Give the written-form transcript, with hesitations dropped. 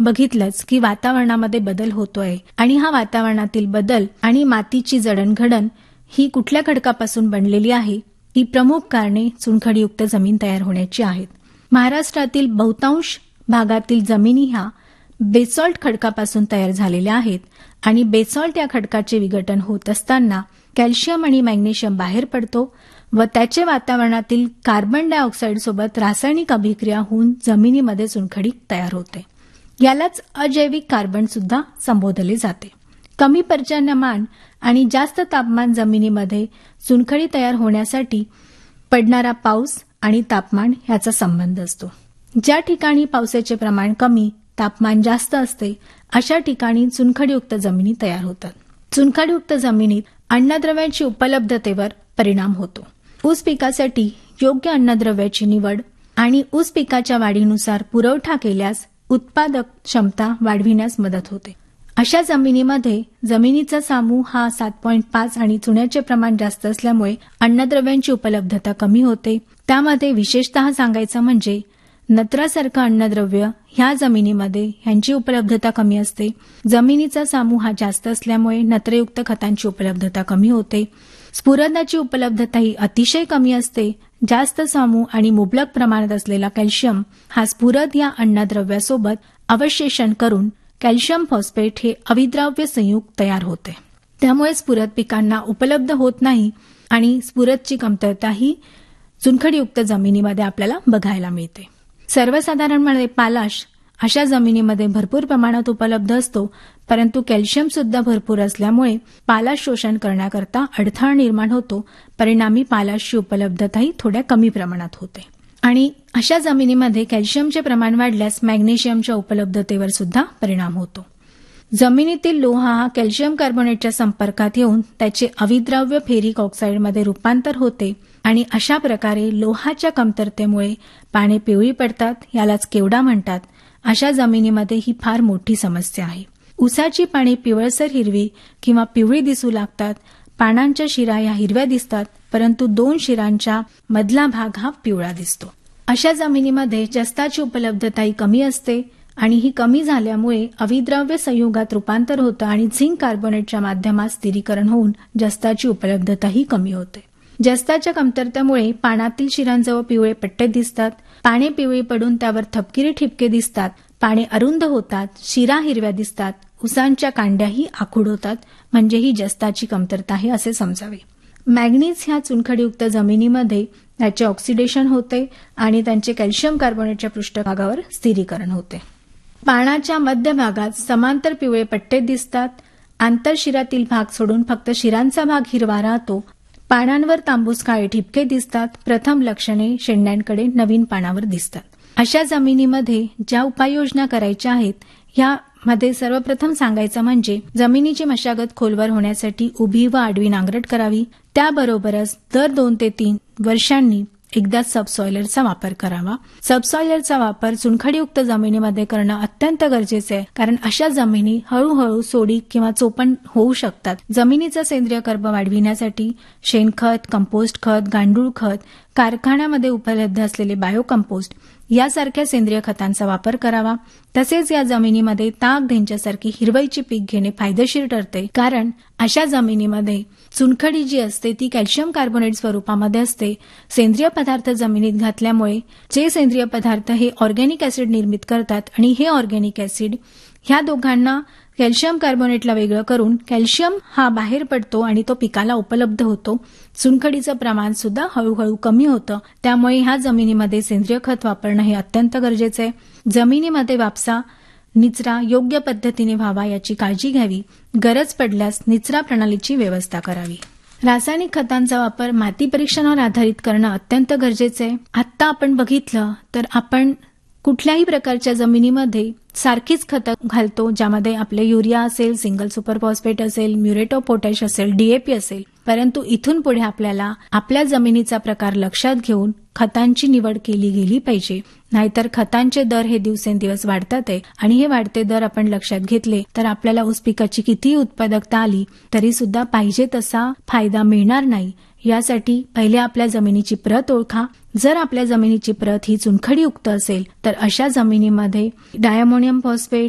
बघितलंच की वातावरणामध्ये बदल होतोय आणि हा वातावरणातील बदल आणि मातीची जडणघडण ही कुठल्या खडकापासून बनलेली आहे ही प्रमुख कारणे चुनखडीयुक्त जमीन तयार होण्याची आहेत. महाराष्ट्रातील बहुतांश भागातील जमिनी ह्या बेसॉल्ट खडकापासून तयार झालेल्या आहेत आणि बेसॉल्ट या खडकाचे विघटन होत असताना कॅल्शियम आणि मॅग्नेशियम बाहेर पडतो व त्याचे वातावरणातील कार्बन डायऑक्साईड सोबत रासायनिक अभिक्रिया होऊन जमिनीमध्ये चुनखडी तयार होते. यालाच अजैविक कार्बन सुद्धा संबोधले जाते. कमी पर्जन्यमान आणि जास्त तापमान जमिनीमध्ये चुनखडी तयार होण्यासाठी पडणारा पाऊस आणि तापमान याचा संबंध असतो. ज्या ठिकाणी पावसाचे प्रमाण कमी, तापमान जास्त असते अशा ठिकाणी चुनखडीयुक्त जमिनी तयार होतात. चुनखडीयुक्त जमिनीत अन्नद्रव्यांची उपलब्धतेवर परिणाम होतो. ऊस पिकासाठी योग्य अन्नद्रव्याची निवड आणि ऊस पिकाच्या वाढीनुसार पुरवठा केल्यास उत्पादक क्षमता वाढविण्यास मदत होते. अशा जमिनीमध्ये जमिनीचा सामू हा 7.5 आणि चुन्याचे प्रमाण जास्त असल्यामुळे अन्नद्रव्यांची उपलब्धता कमी होते. त्यामध्ये विशेषतः सांगायचं म्हणजे नत्रासारखं अन्नद्रव्य ह्या जमिनीमध्ये ह्यांची उपलब्धता कमी असते. जमिनीचा सामू हा जास्त असल्यामुळे नत्रयुक्त खतांची उपलब्धता कमी होते. स्फुरदाची उपलब्धता ही अतिशय कमी असते. जास्त सामू आणि मुबलक प्रमाणात असलेला कॅल्शियम हा स्फुरद या अन्नद्रव्यासोबत अवशेषण करून कॅल्शियम फॉस्फेट हे अविद्राव्य संयुग तयार होते. त्यामुळे स्फुरद पिकांना उपलब्ध होत नाही आणि स्फुरदची कमतरता ही चुनखडीयुक्त जमिनीमध्ये आपल्याला बघायला मिळते. सर्वसाधारणपणे पालाश अशा जमिनीमध्ये भरपूर प्रमाणात उपलब्ध असतो, परंतु कॅल्शियम सुद्धा भरपूर असल्यामुळे पालाश शोषण करण्याकरता अडथळा निर्माण होतो. परिणामी पालाशची उपलब्धताही थोड्या कमी प्रमाणात होते आणि अशा जमिनीमध्ये कॅल्शियमचे प्रमाण वाढल्यास मॅग्नेशियमच्या उपलब्धतेवर सुद्धा परिणाम होतो. जमिनीतील लोहा हा कॅल्शियम कार्बोनेटच्या संपर्कात येऊन त्याचे अविद्राव्य फेरिक ऑक्साईडमध्ये रूपांतर होते आणि अशा प्रकारे लोहाच्या कमतरतेमुळे पाने पिवळी पडतात. यालाच केवडा म्हणतात. अशा जमिनीमध्ये ही फार मोठी समस्या आहे. ऊसाची पाने पिवळसर हिरवी किंवा पिवळी दिसू लागतात. पानांच्या शिरा या हिरव्या दिसतात, परंतु 2 शिरांच्या मधला भाग हा पिवळा दिसतो. अशा जमिनीमध्ये जस्ताची उपलब्धताही कमी असते आणि ही कमी झाल्यामुळे अविद्राव्य संयुगात रूपांतर होतं आणि झिंक कार्बोनेटच्या माध्यमात स्थिरीकरण होऊन जस्ताची उपलब्धताही कमी होते. जस्ताच्या कमतरतेमुळे पानातील शिरांजवळ पिवळे पट्टे दिसतात. पाने पिवळी पडून त्यावर थपकिरी ठिपके दिसतात. पाने अरुंद होतात. शिरा हिरव्या दिसतात. उसांच्या कांड्याही आखूड होतात. म्हणजे ही जस्ताची कमतरता आहे असे समजावे. मॅग्नीज ह्या चुनखडीयुक्त जमिनीमध्ये त्याचे ऑक्सिडेशन होते आणि त्यांचे कॅल्शियम कार्बोनेटच्या पृष्ठभागावर स्थिरीकरण होते. पानाच्या मध्यभागात समांतर पिवळे पट्टे दिसतात. आंतरशिरातील भाग सोडून फक्त शिरांचा भाग हिरवा राहतो. पानांवर तांबूस काळे ठिपके दिसतात. प्रथम लक्षणे शेंड्यांकडे नवीन पानावर दिसतात. अशा जमिनीमध्ये ज्या उपाययोजना करायच्या आहेत ह्यामध्ये सर्वप्रथम सांगायचं म्हणजे जमिनीची मशागत खोलवर होण्यासाठी उभी व आडवी नांगरट करावी. त्याबरोबरच दर 2 ते 3 वर्षांनी एकदा सबसॉयलरचा वापर करावा. सबसॉयलरचा वापर चुनखडीयुक्त जमिनीमध्ये करणं अत्यंत गरजेचे आहे, कारण अशा जमिनी हळूहळू सोडीक किंवा चोपण होऊ शकतात. जमिनीचा सेंद्रिय कर्ब वाढविण्यासाठी शेणखत, कंपोस्ट खत, गांडूळ खत, कारखान्यामध्ये उपलब्ध असलेले बायोकंपोस्ट यासारख्या सेंद्रिय खतांचा वापर करावा. तसेच या जमिनीमध्ये ताक, ढेंच्यासारखी हिरवळीची पीक घेणे फायदेशीर ठरते, कारण अशा जमिनीमध्ये चुनखडी जी असते ती कॅल्शियम कार्बोनेट स्वरूपामध्ये असते. सेंद्रिय पदार्थ जमिनीत घातल्यामुळे जे सेंद्रिय पदार्थ हे ऑर्गॅनिक ऍसिड निर्मित करतात आणि हे ऑर्गॅनिक ऍसिड ह्या दोघांना कॅल्शियम कार्बोनेटला वेगळं करून कॅल्शियम हा बाहेर पडतो आणि तो पिकाला उपलब्ध होतो. चुनखडीचं प्रमाण सुद्धा हळूहळू कमी होतं. त्यामुळे ह्या जमिनीमध्ये सेंद्रिय खत वापरणं हे अत्यंत गरजेचं आहे. जमिनीमध्ये वापसा निचरा योग्य पद्धतीने व्हावा याची काळजी घ्यावी. गरज पडल्यास निचरा प्रणालीची व्यवस्था करावी. रासायनिक खतांचा वापर माती परीक्षणावर आधारित करणं अत्यंत गरजेचं आहे. आत्ता आपण बघितलं तर आपण कुठल्याही प्रकारच्या जमिनीमध्ये सारखीच खतं घालतो, ज्यामध्ये आपले युरिया असेल, सिंगल सुपर फॉस्फेट असेल, म्युरेट ऑफ पोटॅश असेल, डीएपी असेल. परंतु इथून पुढे आपल्याला आपल्या जमिनीचा प्रकार लक्षात घेऊन खतांची निवड केली गेली पाहिजे. नाहीतर खतांचे दर हे दिवसेंदिवस वाढतात आहे आणि हे वाढते दर आपण लक्षात घेतले तर आपल्याला ऊस पिकाची कितीही उत्पादकता आली तरी सुद्धा पाहिजे तसा फायदा मिळणार नाही. यासाठी पहिले आपल्या जमिनीची प्रत ओळखा. जर आपल्या जमिनीची प्रत ही चुनखडीयुक्त असेल तर अशा जमिनीमध्ये डायअमोनियम फॉस्फेट,